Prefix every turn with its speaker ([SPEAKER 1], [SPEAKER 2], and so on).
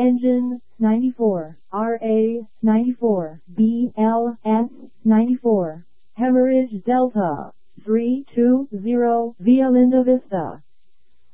[SPEAKER 1] Engine 94, RA 94, BLS 94, Hemorrhage Delta 320 via Linda Vista.